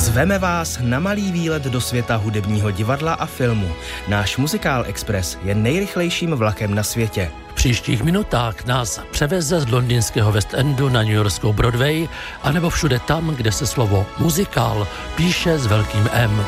Zveme vás na malý výlet do světa hudebního divadla a filmu. Náš Muzikál Express je nejrychlejším vlakem na světě. V příštích minutách nás převeze z londýnského West Endu na newyorskou Broadway, anebo všude tam, kde se slovo muzikál píše s velkým M.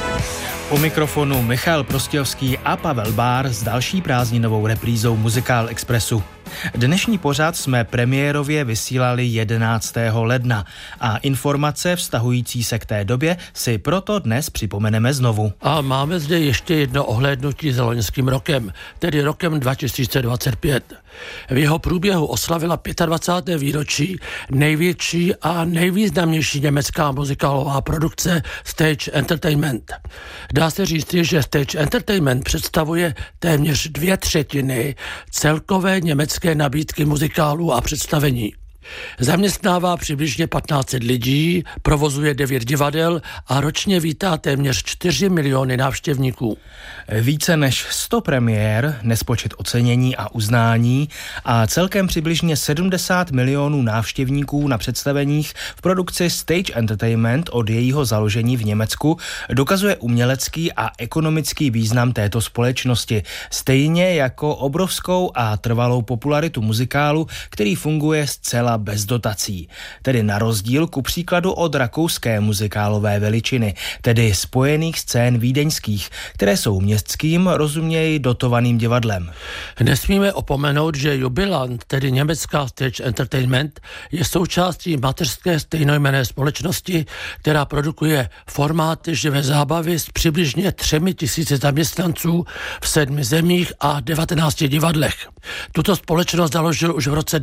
U mikrofonu Michal Prostějovský a Pavel Bár s další prázdninovou reprízou Muzikál Expressu. Dnešní pořad jsme premiérově vysílali 11. ledna a informace vztahující se k té době si proto dnes připomeneme znovu. A máme zde ještě jedno ohlédnutí za loňským rokem, tedy rokem 2025. V jeho průběhu oslavila 25. výročí největší a nejvýznamnější německá muzikálová produkce Stage Entertainment. Dá se říct, že Stage Entertainment představuje téměř 2/3 celkové německé nabídky muzikálů a představení. Zaměstnává přibližně 1500 lidí, provozuje 9 divadel a ročně vítá téměř 4 miliony návštěvníků. Více než 100 premiér, nespočet ocenění a uznání a celkem přibližně 70 milionů návštěvníků na představeních v produkci Stage Entertainment od jejího založení v Německu dokazuje umělecký a ekonomický význam této společnosti, stejně jako obrovskou a trvalou popularitu muzikálu, který funguje zcela bez dotací. Tedy na rozdíl ku příkladu od rakouské muzikálové veličiny, tedy spojených scén vídeňských, které jsou městským, rozuměj dotovaným divadlem. Nesmíme opomenout, že Jubilant, tedy německá Stage Entertainment, je součástí mateřské stejnojmenné společnosti, která produkuje formáty živé zábavy s přibližně 3000 zaměstnanců v 7 zemích a 19 divadlech. Tuto společnost založil už v roce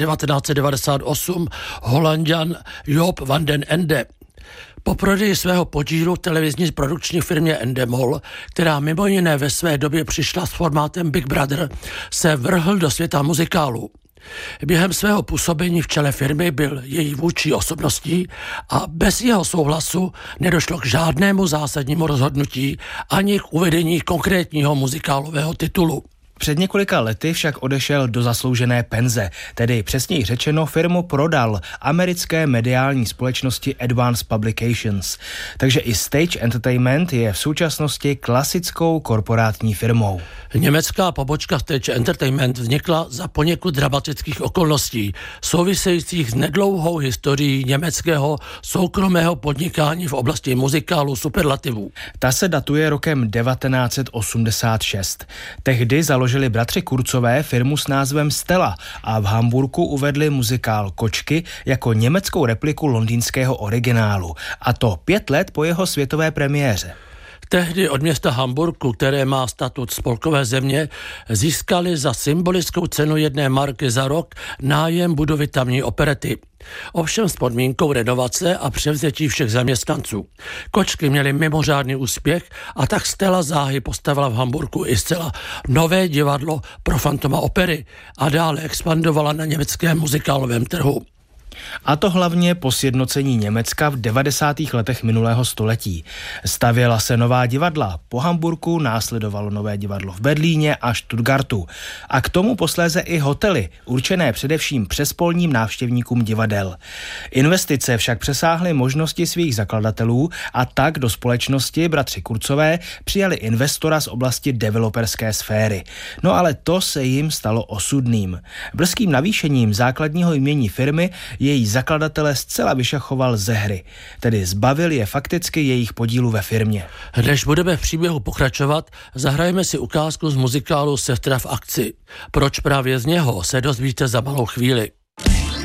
1998 Holanďan Joop van den Ende. Po prodeji svého podílu televizní produkční firmě Endemol, která mimo jiné ve své době přišla s formátem Big Brother, se vrhl do světa muzikálu. Během svého působení v čele firmy byl její vůdčí osobností a bez jeho souhlasu nedošlo k žádnému zásadnímu rozhodnutí ani k uvedení konkrétního muzikálového titulu. Před několika lety však odešel do zasloužené penze, tedy přesněji řečeno firmu prodal americké mediální společnosti Advance Publications. Takže i Stage Entertainment je v současnosti klasickou korporátní firmou. Německá pobočka Stage Entertainment vznikla za poněkud dramatických okolností, souvisejících s nedlouhou historií německého soukromého podnikání v oblasti muzikálu superlativů. Ta se datuje rokem 1986. Tehdy založili bratři Kurzové firmu s názvem Stella a v Hamburku uvedli muzikál Kočky jako německou repliku londýnského originálu. A to 5 let po jeho světové premiéře. Tehdy od města Hamburku, které má statut spolkové země, získali za symbolickou cenu 1 marky za rok nájem budovy tamní operety. Ovšem s podmínkou renovace a převzetí všech zaměstnanců. Kočky měly mimořádný úspěch a tak Stella záhy postavila v Hamburku i zcela nové divadlo pro Fantoma opery a dále expandovala na německém muzikálovém trhu. A to hlavně po sjednocení Německa v 90. letech minulého století. Stavěla se nová divadla. Po Hamburku následovalo nové divadlo v Berlíně a Stuttgartu. A k tomu posléze i hotely, určené především přespolním návštěvníkům divadel. Investice však přesáhly možnosti svých zakladatelů a tak do společnosti bratři Kurzové přijali investora z oblasti developerské sféry. No ale to se jim stalo osudným. Brzkým navýšením základního jmění firmy její zakladatele zcela vyšachoval ze hry, tedy zbavil je fakticky jejich podílu ve firmě. Než budeme v příběhu pokračovat, zahrajeme si ukázku z muzikálu Sestra v akci. Proč právě z něho se dozvíte za malou chvíli.